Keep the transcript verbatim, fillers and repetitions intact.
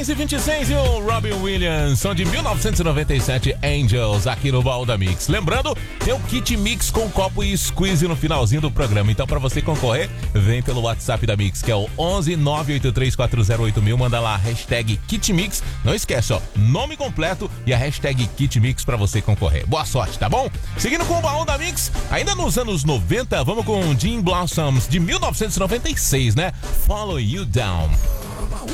e vinte e seis e o Robin Williams são de mil novecentos e noventa e sete, Angels, aqui no Baú da Mix. Lembrando, tem o kit Mix com copo e squeeze no finalzinho do programa. Então, para você concorrer, vem pelo WhatsApp da Mix, que é o onze nove oito três quatro zero oito mil. Manda lá a hashtag Kit Mix. Não esquece, ó, nome completo e a hashtag Kit Mix para você concorrer. Boa sorte, tá bom? Seguindo com o Baú da Mix, ainda nos anos noventa, vamos com Gin Blossoms de mil novecentos e noventa e seis, né? Follow You Down.